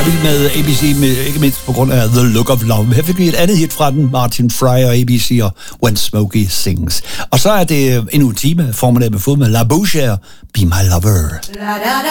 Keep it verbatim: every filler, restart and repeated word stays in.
meget vild med A B C, med, ikke mindst på grund af The Look of Love. Her fik vi et andet hit fra den, Martin Fry og A B C og When Smokey Sings. Og så er det endnu en time formiddag med fod med La Bouche, Be My Lover. La, da, da.